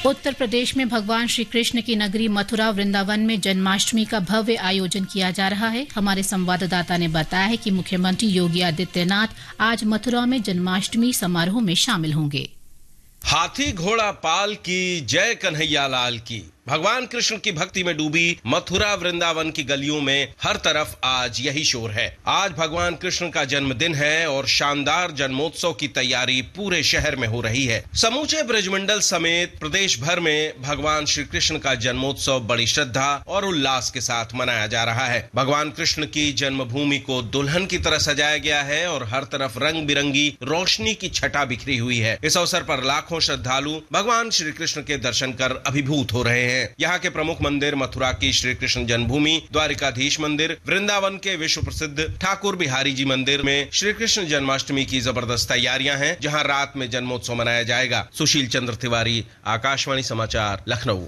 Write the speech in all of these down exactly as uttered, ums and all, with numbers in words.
उत्तर प्रदेश में भगवान श्री कृष्ण की नगरी मथुरा वृंदावन में जन्माष्टमी का भव्य आयोजन किया जा रहा है। हमारे संवाददाता ने बताया है कि मुख्यमंत्री योगी आदित्यनाथ आज मथुरा में जन्माष्टमी समारोह में शामिल होंगे। हाथी घोड़ा पाल की जय कन्हैया लाल की। भगवान कृष्ण की भक्ति में डूबी मथुरा वृंदावन की गलियों में हर तरफ आज यही शोर है। आज भगवान कृष्ण का जन्मदिन है और शानदार जन्मोत्सव की तैयारी पूरे शहर में हो रही है। समूचे ब्रजमंडल समेत प्रदेश भर में भगवान श्री कृष्ण का जन्मोत्सव बड़ी श्रद्धा और उल्लास के साथ मनाया जा रहा है। भगवान कृष्ण की जन्मभूमि को दुल्हन की तरह सजाया गया है और हर तरफ रंग बिरंगी रोशनी की छटा बिखरी हुई है। इस अवसर पर लाखों श्रद्धालु भगवान श्री कृष्ण के दर्शन कर अभिभूत हो रहे हैं। यहाँ के प्रमुख मंदिर मथुरा की श्री कृष्ण जन्मभूमि, द्वारिकाधीश मंदिर, वृंदावन के विश्व प्रसिद्ध ठाकुर बिहारी जी मंदिर में श्री कृष्ण जन्माष्टमी की जबरदस्त तैयारियां हैं, जहाँ रात में जन्मोत्सव मनाया जाएगा। सुशील चंद्र तिवारी, आकाशवाणी समाचार, लखनऊ।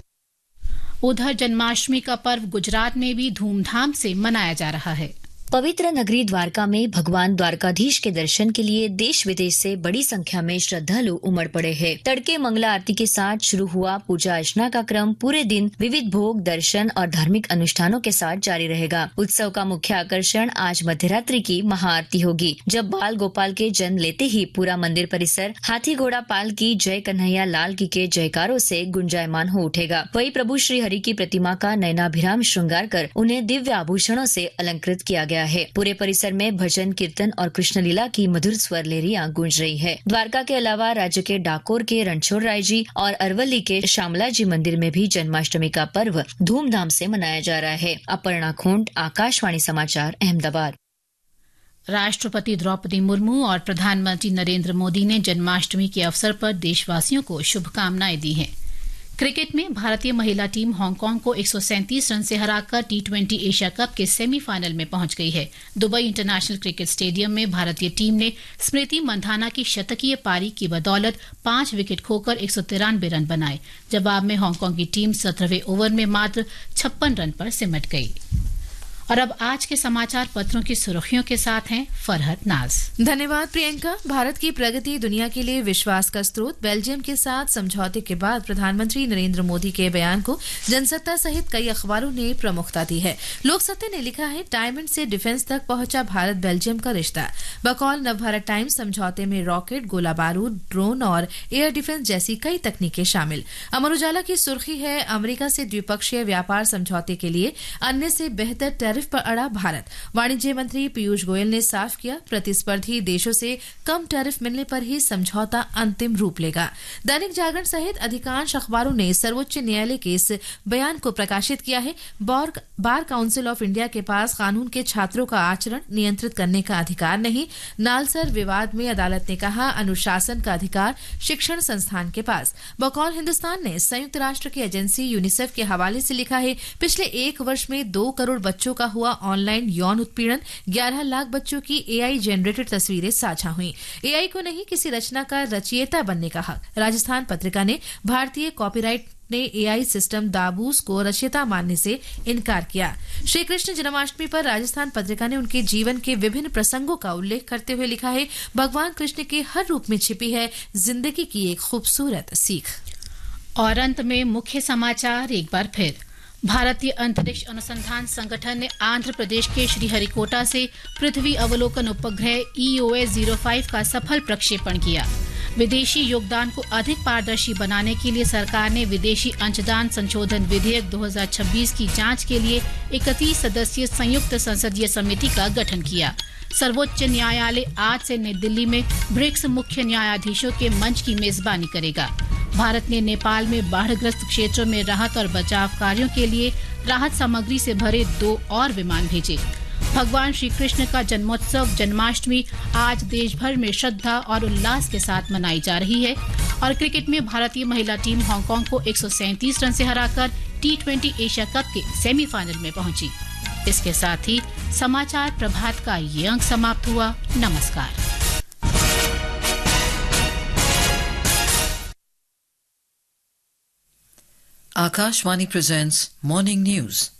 उधर जन्माष्टमी का पर्व गुजरात में भी धूमधाम से मनाया जा रहा है। पवित्र नगरी द्वारका में भगवान द्वारकाधीश के दर्शन के लिए देश विदेश से बड़ी संख्या में श्रद्धालु उमड़ पड़े हैं। तड़के मंगला आरती के साथ शुरू हुआ पूजा अर्चना का क्रम पूरे दिन विविध भोग, दर्शन और धार्मिक अनुष्ठानों के साथ जारी रहेगा। उत्सव का मुख्य आकर्षण आज मध्यरात्रि की महाआरती होगी, जब बाल गोपाल के जन्म लेते ही पूरा मंदिर परिसर हाथी घोड़ा पाल की जय कन्हैया लाल की के जयकारों से गुंजायमान हो उठेगा। वहीं प्रभु श्री हरि की प्रतिमा का नयनाभिराम श्रृंगार कर उन्हें दिव्य आभूषणों से अलंकृत किया गया है। पूरे परिसर में भजन, कीर्तन और कृष्ण लीला की मधुर स्वर लहरियां गूंज रही है। द्वारका के अलावा राज्य के डाकोर के रणछोड़ राय जी और अरवली के श्यामला जी मंदिर में भी जन्माष्टमी का पर्व धूमधाम से मनाया जा रहा है। अपर्णा खोंड, आकाशवाणी समाचार, अहमदाबाद। राष्ट्रपति द्रौपदी मुर्मू और प्रधानमंत्री नरेंद्र मोदी ने जन्माष्टमी के अवसर पर देशवासियों को शुभकामनाएं दी हैं। क्रिकेट में भारतीय महिला टीम हांगकांग को एक सौ सैंतीस रन से हराकर टी ट्वेंटी एशिया कप के सेमीफाइनल में पहुंच गई है। दुबई इंटरनेशनल क्रिकेट स्टेडियम में भारतीय टीम ने स्मृति मंधाना की शतकीय पारी की बदौलत पांच विकेट खोकर एक सौ तिरानवे रन बनाए। जवाब में हांगकांग की टीम सत्रहवें ओवर में मात्र छप्पन रन पर सिमट गई। और अब आज के समाचार पत्रों की सुर्खियों के साथ हैं फरहत नाज। धन्यवाद प्रियंका। भारत की प्रगति दुनिया के लिए विश्वास का स्रोत। बेल्जियम के साथ समझौते के बाद प्रधानमंत्री नरेंद्र मोदी के बयान को जनसत्ता सहित कई अखबारों ने प्रमुखता दी है। लोकसत्ता ने लिखा है, डायमंड से डिफेंस तक पहुंचा भारत बेल्जियम का रिश्ता। बकौल नवभारत टाइम्स, समझौते में रॉकेट, गोला बारूद, ड्रोन और एयर डिफेंस जैसी कई तकनीकें शामिल। अमर उजाला की सुर्खी है, अमेरिका से द्विपक्षीय व्यापार समझौते के लिए अन्य से बेहतर टैरिफ पर अड़ा भारत। वाणिज्य मंत्री पीयूष गोयल ने साफ किया, प्रतिस्पर्धी देशों से कम टैरिफ मिलने पर ही समझौता अंतिम रूप लेगा। दैनिक जागरण सहित अधिकांश अखबारों ने सर्वोच्च न्यायालय के इस बयान को प्रकाशित किया है। बार काउंसिल ऑफ इंडिया के पास कानून के छात्रों का आचरण नियंत्रित करने का अधिकार नहीं। नालसर विवाद में अदालत ने कहा, अनुशासन का अधिकार शिक्षण संस्थान के पास। बकौल हिंदुस्तान ने संयुक्त राष्ट्र की एजेंसी यूनिसेफ के हवाले से लिखा है, पिछले एक वर्ष में दो करोड़ बच्चों का हुआ ऑनलाइन यौन उत्पीड़न। ग्यारह लाख बच्चों की एआई जनरेटेड तस्वीरें साझा हुई। एआई को नहीं, किसी रचना का रचयिता बनने का हक। राजस्थान पत्रिका ने भारतीय कॉपीराइट ने एआई सिस्टम दाबूस को रचयिता मानने से इनकार किया। श्री कृष्ण जन्माष्टमी पर राजस्थान पत्रिका ने उनके जीवन के विभिन्न प्रसंगों का उल्लेख करते हुए लिखा है, भगवान कृष्ण के हर रूप में छिपी है जिंदगी की एक खूबसूरत सीख। और अंत में मुख्य समाचार एक बार फिर। भारतीय अंतरिक्ष अनुसंधान संगठन ने आंध्र प्रदेश के श्रीहरिकोटा से पृथ्वी अवलोकन उपग्रह ई ओ एस ज़ीरो फाइव का सफल प्रक्षेपण किया। विदेशी योगदान को अधिक पारदर्शी बनाने के लिए सरकार ने विदेशी अंशदान संशोधन विधेयक दो हज़ार छब्बीस की जांच के लिए इकतीस सदस्यीय संयुक्त संसदीय समिति का गठन किया। सर्वोच्च न्यायालय आज से नई दिल्ली में ब्रिक्स मुख्य न्यायाधीशों के मंच की मेजबानी करेगा। भारत ने नेपाल में बाढ़ग्रस्त क्षेत्रों में राहत और बचाव कार्यों के लिए राहत सामग्री से भरे दो और विमान भेजे। भगवान श्री कृष्ण का जन्मोत्सव जन्माष्टमी आज देश भर में श्रद्धा और उल्लास के साथ मनाई जा रही है। और क्रिकेट में भारतीय महिला टीम हांगकांग को एक सौ सैंतीस रन से हराकर टी ट्वेंटी एशिया कप के सेमीफाइनल में पहुंची। इसके साथ ही समाचार प्रभात का ये अंक समाप्त हुआ। नमस्कार। Akashvani presents Morning News.